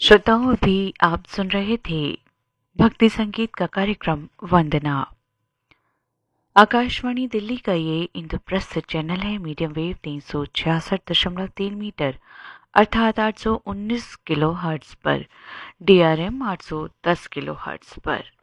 श्रोताओं, अभी आप सुन रहे थे भक्ति संगीत का कार्यक्रम वंदना। आकाशवाणी दिल्ली का ये इंद्रप्रस्थ चैनल है। मीडियम वेव 366.3 मीटर अर्थात 819 किलो हर्ट्ज पर, DRM 810 किलो हर्ट्ज पर।